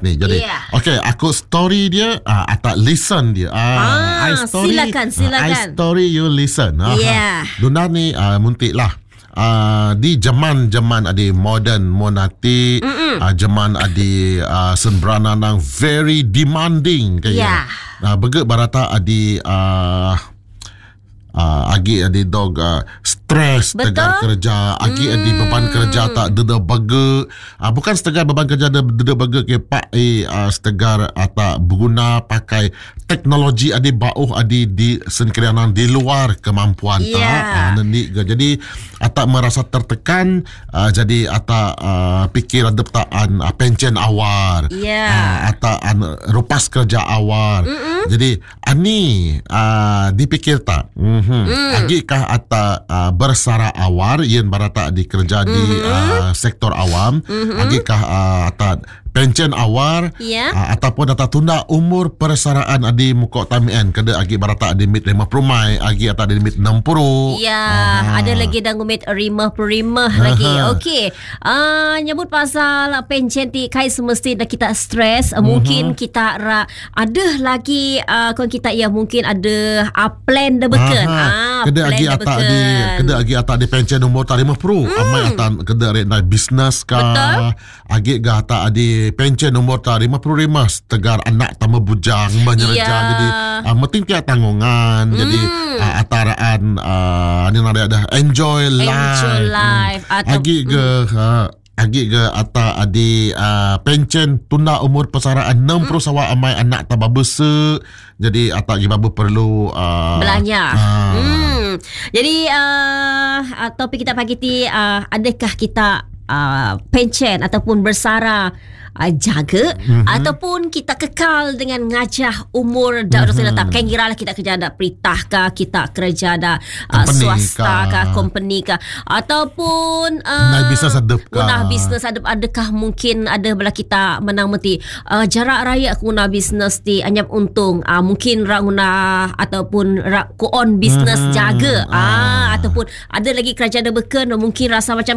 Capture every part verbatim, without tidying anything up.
ni. Jadi yeah. okey, aku story dia uh, atau listen dia. Uh, ah, I story, silakan silakan. Uh, I story you listen. Uh, yeah. Duna ni uh, muntik lah. Uh, di zaman-zaman ada modern monati, uh, zaman ada uh, sembrana nang very demanding kayak. Yeah. Uh, Begak barata ada uh, uh, agi ada dog uh, stres tegar kerja, agi hmm. ada beban kerja tak deda baga. Uh, bukan setegar beban kerja ada deda baga ke pak eh uh, setegar atau berguna pakai teknologi ada bauh ada di sengkirianan di luar kemampuan yeah. tak. Uh, nenik ke. Jadi atau merasa tertekan, uh, jadi atau uh, fikir ada petaan uh, pencen awar, yeah. uh, atau uh, rupas kerja awar. Mm-mm. Jadi ani uh, dipikir tak, mm-hmm. mm. agikah atau uh, bersara awar yang barata di kerja mm-hmm. di uh, sektor awam, mm-hmm. agikah uh, atau pencen awar, yeah. uh, ataupun atau tunda umur persaraan adi muka tamian kada agi barata adi mit lima puluh mai, agi atau adi mit enam puluh. Ya, yeah, ada lagi dah ngumit lima puluh lima lagi. Okey. Uh, nyebut pasal pencen ti kai semesti dah kita stres, uh, mungkin kita ra, ada lagi uh, kon kita ya mungkin ada uh, plan dah beken. Ah, kada agi atau adi kada agi atau adi pencen umur ta lima puluh. Hmm. Amai atau kada rek na bisnes ka. Agi ga atau adi pencen umur ta lima puluh lima tegar anak tambah bujang menyerja, yeah. Jadi uh, meting tiap tanggungan, mm. jadi uh, ataraan uh, ni nak ada enjoy life, enjoy life. Hmm. Agi ke mm. uh, agi ke ata adi uh, pencen tunda umur persaraan enam puluh mm. sawa amai anak tambah besar, jadi ata gi babu perlu uh, belanja. Uh, hmm. Jadi uh, topik kita pagi ti uh, adakah kita uh, pencen ataupun bersara Uh, jaga mm-hmm. ataupun kita kekal dengan ngajah umur dah mm-hmm. tetap kan kira lah kita kerja ada peritah kah, kita kerja ada uh, swasta kah, company kah, ataupun uh, nah bisnes adab kah, nah bisnes adab, adakah mungkin ada belah kita menang mati uh, jarak raya aku guna bisnes di anyap untung, uh, mungkin ra guna ataupun ra ku on bisnes mm-hmm. jaga ah. uh, ataupun ada lagi kerja ada beken mungkin rasa macam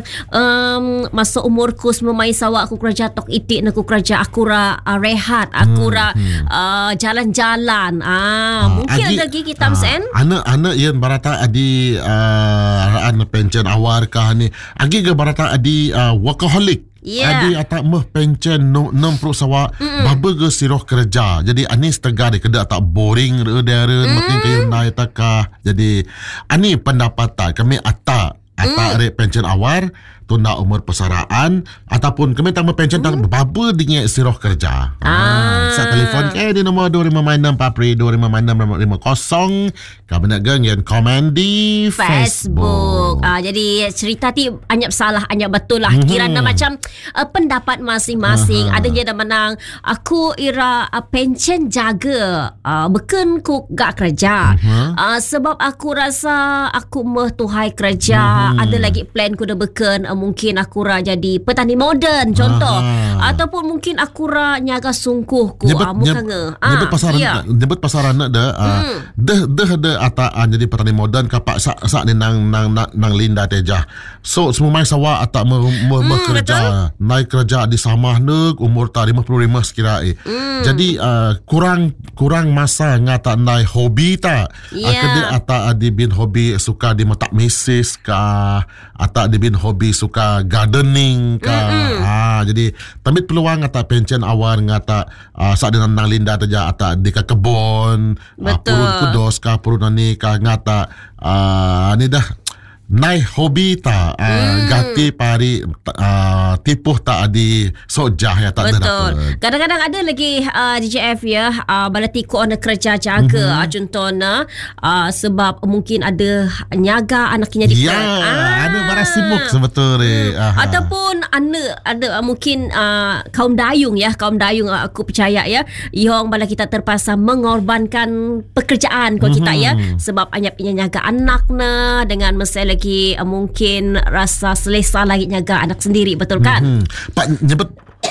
um, masa umurku semua mai sawa aku kerja tok itik aku kerja aku ra uh, rehat aku ra hmm, hmm. uh, jalan-jalan ah, uh, mungkin agi, ada lagi kita uh, sen anak-anak yang barata adi uh, raan pencen awar kah ni agi ke barata adi uh, workaholic. Yeah. Adi atak meh pencen enam puluh sawa baba ke siroh kerja. Jadi ani setegar kada tak boring re deren makin kayu nai takah. Jadi ani pendapat kami atak atak mm. rek pencen awar tunda umur persaraan ataupun kami tambah pencen tak hmm. bapa dengan siroh kerja. Ah, sa telefon ke di nombor dua lima enam empat dua lima enam lima kosong. Kami nak geng yang komen di Facebook. Facebook. Ah, jadi cerita ti anyap salah, anyap betul lah. Mm-hmm. Kirana macam uh, pendapat masing-masing. Uh-huh. Ada je dah menang. Aku ira uh, pencen jaga. Uh, beken ku gak kerja. Uh-huh. Uh, sebab aku rasa aku meh tuhai kerja. Uh-huh. Ada lagi plan ku dah beken. Uh, mungkin aku ra jadi petani moden contoh. Aha. Ataupun mungkin aku ra nyaga sungkuh ku nyebut, ah muka nge. Nyebut pasaran iya. nyebut pasaran nak dah hmm. dah dah ada ataan jadi petani moden kapak sak sak ni nang nang nang linda tejah. So semua mai sawa atak me, me, me hmm, kerja betul? Naik kerja di samah neuk umur ta lima puluh lima sekira eh. Hmm. Jadi uh, kurang kurang masa ngata nai hobi ta. Yeah. Akade atak adi bin hobi suka di matak mesis ka, atak di bin hobi suka gardening ka. Mm-hmm. Ha, jadi tamit peluang ngata pencen awar ngata uh, sak dengan nang linda teja ata di ka kebon, uh, purun kudos ka purun ni ka ngata uh, ni dah nai hobi ta uh, hmm. gati pari uh, tipuh ta adi sojah ya tak ada. Betul. Kadang-kadang ada lagi uh, D J F ya uh, bala tiku ana kerja jaga mm-hmm. uh, contohnya uh, sebab mungkin ada nyaga anaknya di ya, ah. ada bara sibuk sebetul hmm. uh, ataupun ana ada uh, mungkin uh, kaum dayung ya kaum dayung uh, aku percaya ya yang bala kita terpaksa mengorbankan pekerjaan kau mm-hmm. kita ya sebab anyap nyaga anaknya dengan meselagi lagi uh, mungkin rasa selesa lagi nyaga anak sendiri, betul kan? Mm-hmm. Pak nyebut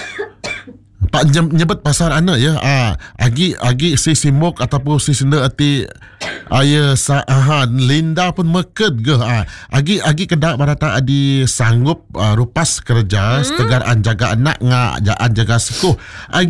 Pak nyebut pasal anak ya. Ah, agi agi si simok ataupun si senda ati aya sa aha Linda pun meket ge. Ah, agi agi kedak barata adi sanggup uh, rupas kerja mm-hmm. setegar anjaga anak ngak jaan jaga sekuh.